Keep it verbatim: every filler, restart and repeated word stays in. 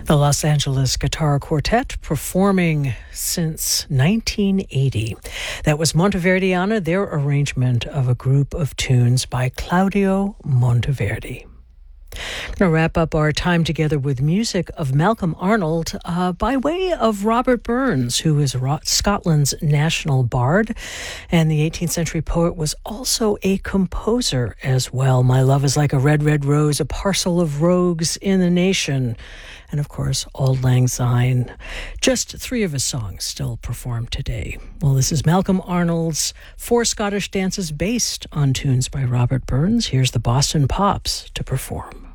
The Los Angeles Guitar Quartet, performing since nineteen eighty. That was Monteverdiana, their arrangement of a group of tunes by Claudio Monteverdi. I'm going to wrap up our time together with music of Malcolm Arnold uh, by way of Robert Burns, who is Ro- Scotland's national bard, and the eighteenth century poet was also a composer as well. My love is like a red, red rose, a parcel of rogues in the nation. And of course, Auld Lang Syne. Just three of his songs still performed today. Well, this is Malcolm Arnold's Four Scottish Dances based on tunes by Robert Burns. Here's the Boston Pops to perform.